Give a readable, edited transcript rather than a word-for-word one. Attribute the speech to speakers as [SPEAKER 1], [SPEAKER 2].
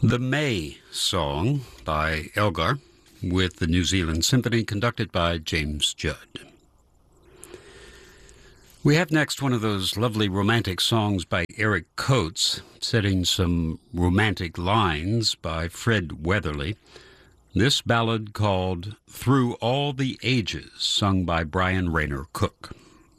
[SPEAKER 1] The May Song by Elgar with the New Zealand Symphony conducted by James Judd. We have next one of those lovely romantic songs by Eric Coates, setting some romantic lines by Fred Weatherly. This ballad called Through All the Ages, sung by Brian Rayner Cook.